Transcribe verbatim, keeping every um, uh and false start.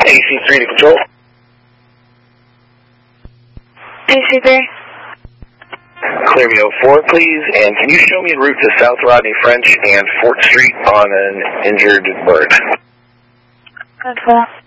A C three to control. A C three. Clear me oh four, please, and can you show me en route to South Rodney French and Fort Street on an injured bird? Good, well.